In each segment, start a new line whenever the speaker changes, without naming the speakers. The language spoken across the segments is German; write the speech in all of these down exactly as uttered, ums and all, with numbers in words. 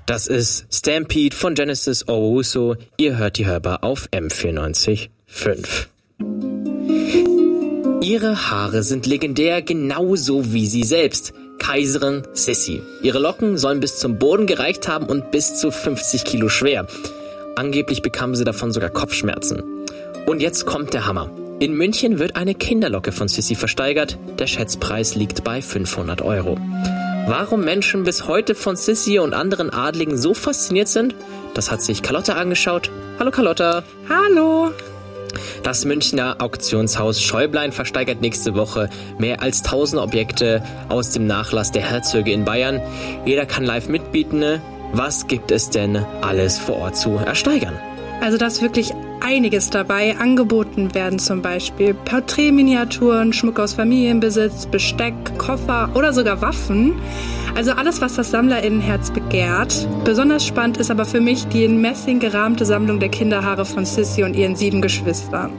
Das ist Stampede von Genesis Owusu. Ihr hört die Hörbar auf M vierundneunzig Komma fünf. Ihre Haare sind legendär, genauso wie sie selbst. Kaiserin Sissi. Ihre Locken sollen bis zum Boden gereicht haben und bis zu fünfzig Kilo schwer. Angeblich bekam sie davon sogar Kopfschmerzen. Und jetzt kommt der Hammer. In München wird eine Kinderlocke von Sissi versteigert. Der Schätzpreis liegt bei fünfhundert Euro. Warum Menschen bis heute von Sissi und anderen Adligen so fasziniert sind, das hat sich Carlotta angeschaut. Hallo Carlotta.
Hallo.
Das Münchner Auktionshaus Schäublein versteigert nächste Woche mehr als tausend Objekte aus dem Nachlass der Herzöge in Bayern. Jeder kann live mitbieten. Was gibt es denn alles vor Ort zu ersteigern?
Also da ist wirklich einiges dabei. Angeboten werden zum Beispiel Porträtminiaturen, Schmuck aus Familienbesitz, Besteck, Koffer oder sogar Waffen. Also alles, was das SammlerInnenherz begehrt. Besonders spannend ist aber für mich die in Messing gerahmte Sammlung der Kinderhaare von Sissi und ihren sieben Geschwistern.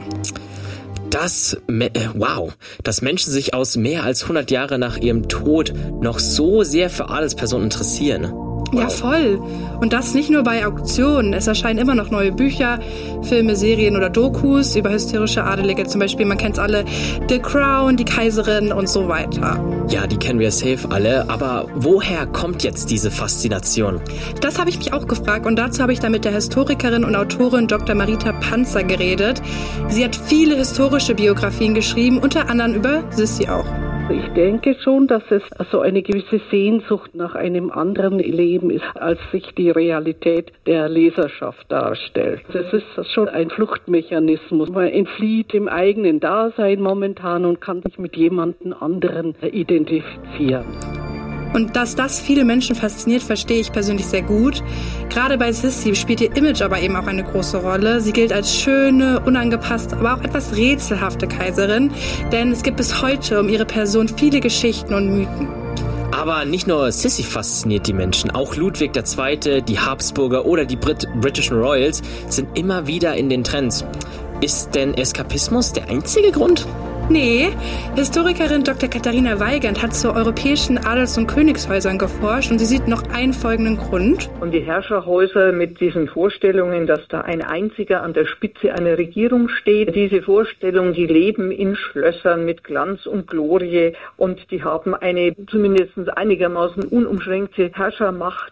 Das, wow, dass Menschen sich aus mehr als hundert Jahren nach ihrem Tod noch so sehr für Adelspersonen interessieren. Wow.
Ja, voll. Und das nicht nur bei Auktionen. Es erscheinen immer noch neue Bücher, Filme, Serien oder Dokus über historische Adelige. Zum Beispiel, man kennt's alle, The Crown, die Kaiserin und so weiter.
Ja, die kennen wir safe alle. Aber woher kommt jetzt diese Faszination?
Das habe ich mich auch gefragt und dazu habe ich dann mit der Historikerin und Autorin Doktor Marita Panzer geredet. Sie hat viele historische Biografien geschrieben, unter anderem über Sissi auch.
Ich denke schon, dass es so eine gewisse Sehnsucht nach einem anderen Leben ist, als sich die Realität der Leserschaft darstellt. Es ist schon ein Fluchtmechanismus. Man entflieht dem eigenen Dasein momentan und kann sich mit jemandem anderen identifizieren.
Und dass das viele Menschen fasziniert, verstehe ich persönlich sehr gut. Gerade bei Sissi spielt ihr Image aber eben auch eine große Rolle. Sie gilt als schöne, unangepasste, aber auch etwas rätselhafte Kaiserin. Denn es gibt bis heute um ihre Person viele Geschichten und Mythen.
Aber nicht nur Sissi fasziniert die Menschen, auch Ludwig der Zweite, die Habsburger oder die Brit- britischen Royals sind immer wieder in den Trends. Ist denn Eskapismus der einzige Grund?
Nee, Historikerin Doktor Katharina Weigand hat zu europäischen Adels- und Königshäusern geforscht und sie sieht noch einen folgenden Grund.
Und die Herrscherhäuser mit diesen Vorstellungen, dass da ein einziger an der Spitze einer Regierung steht, diese Vorstellungen, die leben in Schlössern mit Glanz und Glorie und die haben eine zumindest einigermaßen unumschränkte Herrschermacht.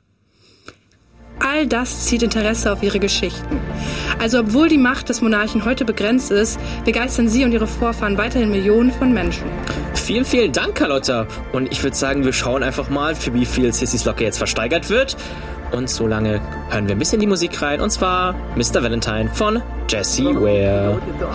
All das zieht Interesse auf ihre Geschichten. Also obwohl die Macht des Monarchen heute begrenzt ist, begeistern sie und ihre Vorfahren weiterhin Millionen von Menschen.
Vielen, vielen Dank, Carlotta. Und ich würde sagen, wir schauen einfach mal, für wie viel Sissis Locke jetzt versteigert wird. Und so lange hören wir ein bisschen die Musik rein. Und zwar Mister Valentine von Jessie Ware.